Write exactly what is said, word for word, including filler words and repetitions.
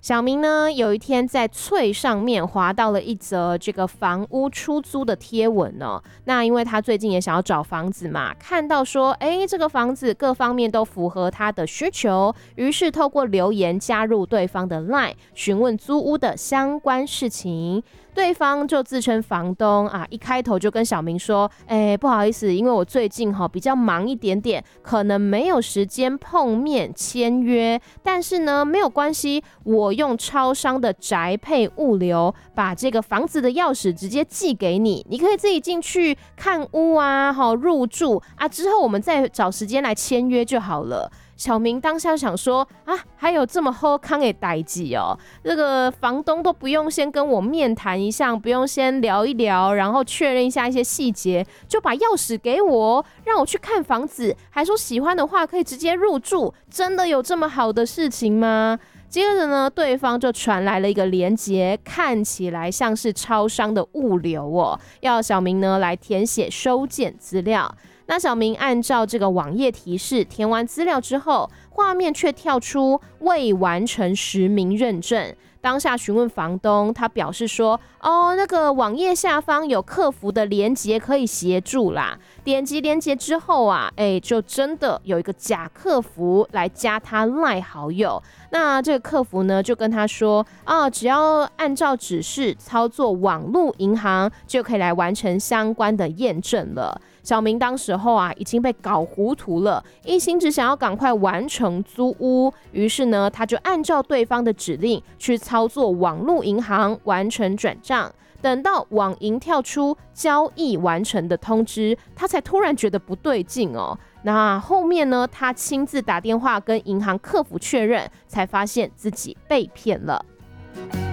小明呢，有一天在脆上面滑到了一则这个房屋出租的贴文哦。那因为他最近也想要找房子嘛，看到说，哎，这个房子各方面都符合他的需求，于是透过留言加入对方的 LINE， 询问租屋的相关事情。对方就自称房东啊，一开头就跟小明说，哎，不好意思，因为我最近哈比较忙一点点，可能没有时间碰面签约，但是呢没有关系，我用超商的宅配物流把这个房子的钥匙直接寄给你，你可以自己进去看屋啊，入住啊，之后我们再找时间来签约就好了。小明当下想说啊，还有这么好康的代志哦，这个房东都不用先跟我面谈一下，不用先聊一聊，然后确认一下一些细节，就把钥匙给我，让我去看房子，还说喜欢的话可以直接入住，真的有这么好的事情吗？接着呢，对方就传来了一个连结，看起来像是超商的物流哦，要小明呢来填写收件资料。那小明按照这个网页提示填完资料之后，画面却跳出未完成实名认证。当下询问房东，他表示说，哦，那个网页下方有客服的连结可以协助啦。点击连结之后啊，哎，就真的有一个假客服来加他 LINE 好友。那这个客服呢，就跟他说，啊，只要按照指示操作网络银行，就可以来完成相关的验证了。小明当时候啊，已经被搞糊涂了，一心只想要赶快完成租屋，于是呢，他就按照对方的指令去操作网络银行，完成转账。等到网银跳出交易完成的通知，他才突然觉得不对劲哦。那后面呢，他亲自打电话跟银行客服确认，才发现自己被骗了。